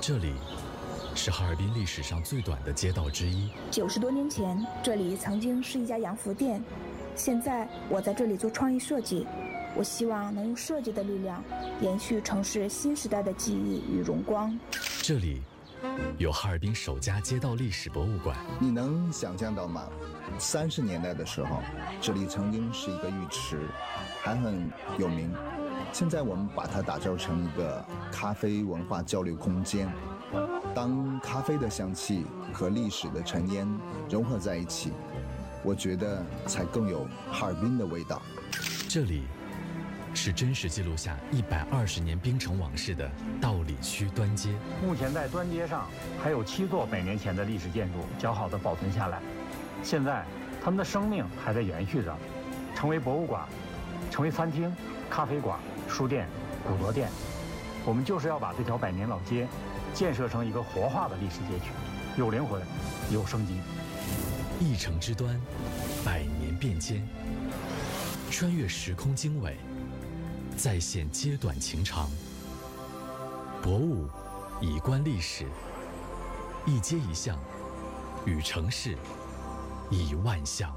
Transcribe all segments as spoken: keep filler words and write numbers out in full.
这里是哈尔滨历史上最短的街道之一。 九十多年前，这里曾经是一家洋服店，现在我在这里做创意设计。我希望能用设计的力量，延续城市新时代的记忆与荣光。 这里有哈尔滨首家街道历史博物馆。 你能想象到吗？三十年代的时候，这里曾经是一个浴池，还很有名。现在我们把它打造成一个咖啡文化交流空间。当咖啡的香气和历史的尘烟融合在一起，我觉得才更有哈尔滨的味道。 这里是真实记录下一百二十年冰城往事的道里区端街。 目前在端街上还有七座百年前的历史建筑较好的保存下来，现在他们的生命还在延续着，成为博物馆，成为餐厅、咖啡馆、书店、古着店。我们就是要把这条百年老街建设成一个活化的历史街区，有灵魂，有生机。 一城之端，百年变迁，穿越时空经纬，再现街短情长。博物以观历史，一街一巷，与城市以万象。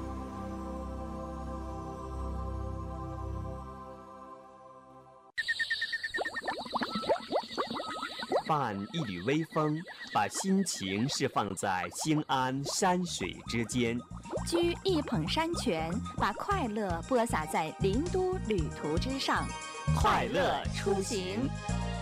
伴一缕微风，把心情释放在兴安山水之间； 掬一捧山泉，把快乐播撒在林都旅途之上。快乐出行。